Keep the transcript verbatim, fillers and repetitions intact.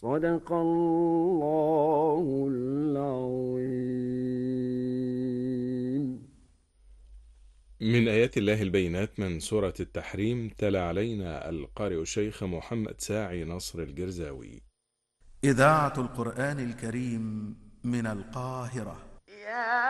صدق الله العظيم. من آيات الله البينات من سورة التحريم تلا علينا القارئ الشيخ محمد ساعي نصر الجرزاوي. إذاعة القرآن الكريم من القاهرة. يا